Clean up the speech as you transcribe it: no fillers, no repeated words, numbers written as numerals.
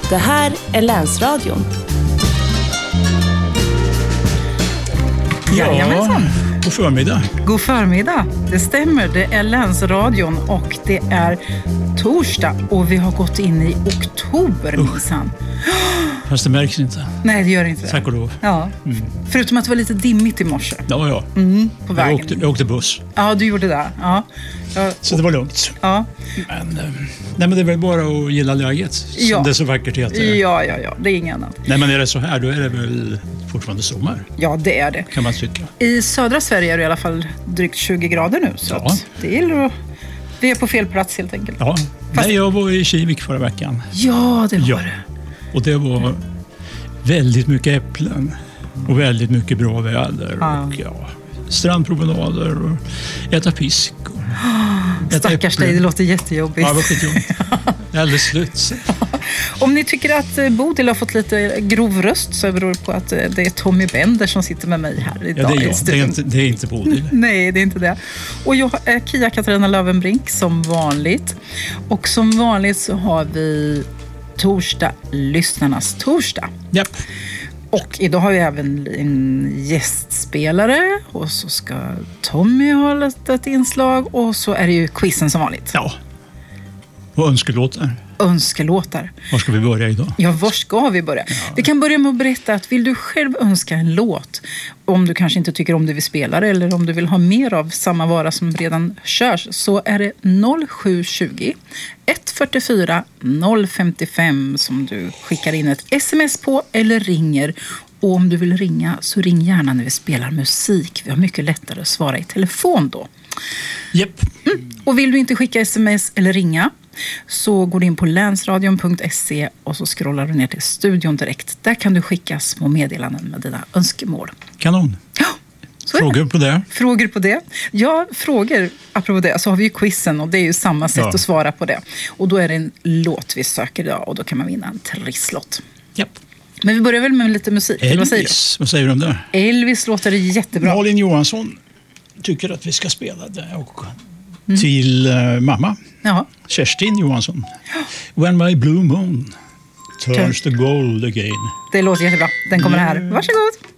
Det här är Länsradion. Jajamensan. God förmiddag. God förmiddag, det stämmer. Det är Länsradion och det är torsdag och vi har gått in i oktober minsann. Fast det märks inte. Nej, det gör inte det. Tack och lov. Ja. Förutom att det var lite dimmigt i morse. Ja. På vägen. Jag åkte buss. Ja, du gjorde det. Ja. Så det var lugnt. Ja. Men det är väl bara att gilla läget. Som det är så vackert heter. Ja. Det är inget annat. Nej, men är det så här, då är det väl fortfarande sommar. Ja, det är det. Kan man tycka. I södra Sverige är det i alla fall drygt 20 grader nu. Så att det gäller att... Vi är på fel plats helt enkelt. Ja, jag var i Kivik förra veckan. Ja, det var det. Och det var väldigt mycket äpplen och väldigt mycket bra väder. Och strandpromenader och äta fisk. Och stackars dig, det låter jättejobbigt. Ja, det var skitjobbigt. Det är alldeles slut. Om ni tycker att Bodil har fått lite grov röst så beror det på att det är Tommy Bender som sitter med mig här idag. Ja, det är inte Bodil. Nej, det är inte det. Och jag är Kia Katarina Lövenbrink som vanligt. Och som vanligt så har vi torsdag, lyssnarnas torsdag. Japp. Och idag har vi även en gästspelare och så ska Tommy ha ett inslag och så är det ju quizen som vanligt. Ja, och önskelåtar. Var ska vi börja idag? Ja, var ska vi börja? Ja. Vi kan börja med att berätta att vill du själv önska en låt, om du kanske inte tycker om det vi spelar eller om du vill ha mer av samma vara som redan körs, så är det 0720 144 055 som du skickar in ett sms på eller ringer. Och om du vill ringa så ring gärna när vi spelar musik. Vi har mycket lättare att svara i telefon då. Japp. Och vill du inte skicka sms eller ringa så går du in på länsradion.se och så scrollar du ner till studion direkt. Där kan du skicka små meddelanden med dina önskemål. Kanon. Ja, frågor på det? Frågor på det? Ja, frågor. Apropå det så har vi ju quizen och det är ju samma sätt att svara på det. Och då är det en låt vi söker idag och då kan man vinna en trisslott. Japp. Men vi börjar väl med lite musik. Elvis, vad säger du om det? Elvis låter jättebra. Malin Johansson tycker att vi ska spela det och till mamma. Ja. Kerstin Johansson. When my blue moon turns to gold again. Det låter jättebra. Den kommer här. Varsågod.